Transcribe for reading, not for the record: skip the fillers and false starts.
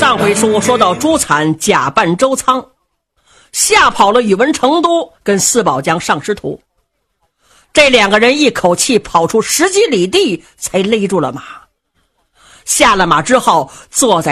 上回书说到朱惨假扮周仓，吓跑了宇文成都跟司宝江上师徒，这两个人一口气跑出10几里地才勒住了马。下了马之后，坐在